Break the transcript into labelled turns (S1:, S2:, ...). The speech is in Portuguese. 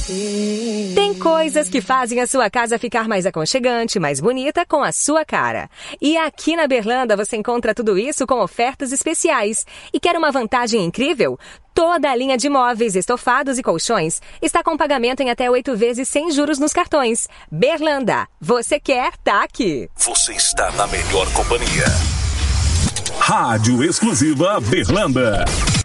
S1: Tem coisas que fazem a sua casa ficar mais aconchegante, mais bonita, com a sua cara. E aqui na Berlanda você encontra tudo isso com ofertas especiais. E quer uma vantagem incrível? Toda a linha de móveis, estofados e colchões está com pagamento em até 8 vezes sem juros nos cartões. Berlanda, você quer, tá aqui.
S2: Você está na melhor companhia. Rádio Exclusiva Berlanda.